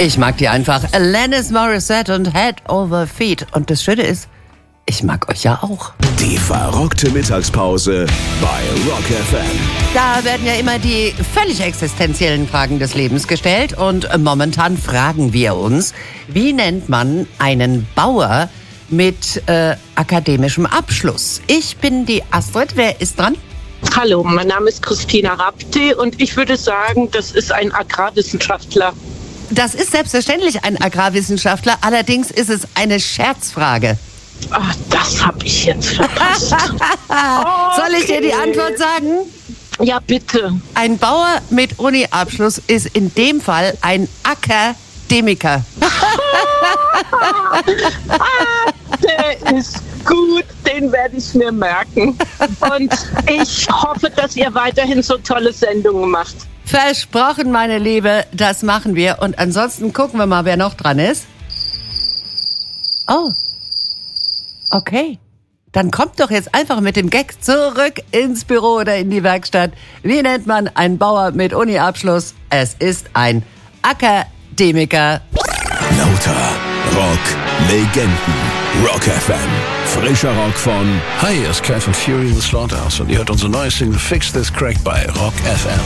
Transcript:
Ich mag die einfach. Alanis Morissette und Head Over Feet. Und das Schöne ist, ich mag euch ja auch. Die verrockte Mittagspause bei Rock FM. Da werden ja immer die völlig existenziellen Fragen des Lebens gestellt. Und momentan fragen wir uns, wie nennt man einen Bauer mit akademischem Abschluss? Ich bin die Astrid. Wer ist dran? Hallo, mein Name ist Christina Rapti und ich würde sagen, das ist ein Agrarwissenschaftler. Das ist selbstverständlich ein Agrarwissenschaftler. Allerdings ist es eine Scherzfrage. Ach, das habe ich jetzt verpasst. Soll ich dir die Antwort sagen? Ja, bitte. Ein Bauer mit Uni-Abschluss ist in dem Fall ein Akademiker. Der ist gut, den werde ich mir merken. Und ich hoffe, dass ihr weiterhin so tolle Sendungen macht. Versprochen, meine Liebe, das machen wir. Und ansonsten gucken wir mal, wer noch dran ist. Oh, okay. Dann kommt doch jetzt einfach mit dem Gag zurück ins Büro oder in die Werkstatt. Wie nennt man einen Bauer mit Uni-Abschluss? Es ist ein Akademiker. Lauter Rock Legenden. Rock FM. Frischer Rock von... Hi, hier ist Kai von Fury in the Slaughterhouse und ihr hört unsere neue Single Fix This Crack bei Rock FM.